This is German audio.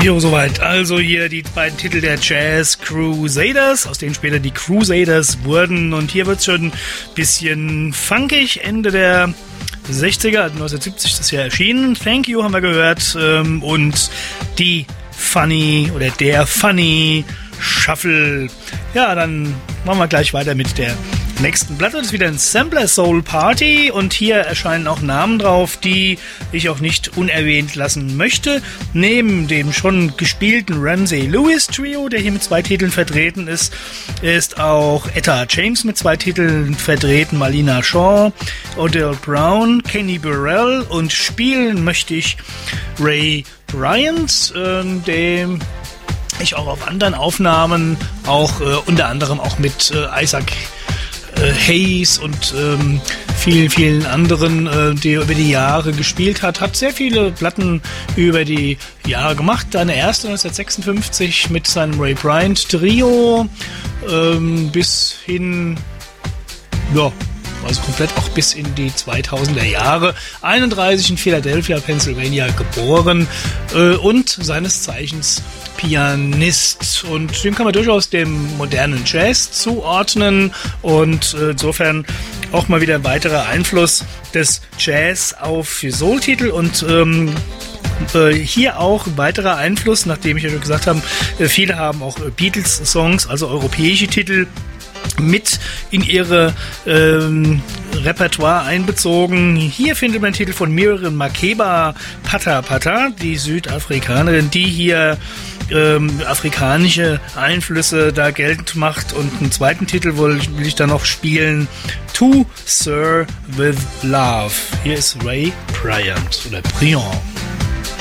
Jo, soweit. Also hier die beiden Titel der Jazz Crusaders, aus denen später die Crusaders wurden. Und hier wird es schon ein bisschen funkig. Ende der 60er, 1970 das Jahr erschienen. Thank You haben wir gehört. Und die Funny oder der Funny Shuffle. Ja, dann machen wir gleich weiter mit der nächsten Platte. Das ist wieder ein Sampler Soul Party und hier erscheinen auch Namen drauf, die ich auch nicht unerwähnt lassen möchte. Neben dem schon gespielten Ramsey Lewis Trio, der hier mit 2 Titeln vertreten ist, ist auch Etta James mit 2 Titeln vertreten, Marlena Shaw, Odell Brown, Kenny Burrell und spielen möchte ich Ray Bryant, dem ich auch auf anderen Aufnahmen, auch unter anderem auch mit Isaac Hayes und vielen anderen, die über die Jahre gespielt hat sehr viele Platten über die Jahre gemacht. Seine erste 1956 mit seinem Ray Bryant Trio bis hin, ja, also komplett auch bis in die 2000er Jahre. 31 in Philadelphia, Pennsylvania geboren und seines Zeichens Pianist, und dem kann man durchaus dem modernen Jazz zuordnen und insofern auch mal wieder ein weiterer Einfluss des Jazz auf Soul-Titel und hier auch ein weiterer Einfluss, nachdem ich ja schon gesagt habe, viele haben auch Beatles-Songs, also europäische Titel, mit in ihre Repertoire einbezogen. Hier findet man einen Titel von Miriam Makeba, Pata Pata, die Südafrikanerin, die hier afrikanische Einflüsse da geltend macht, und einen zweiten Titel will ich dann noch spielen, To Sir With Love. Hier ist Ray Bryant oder Bryant.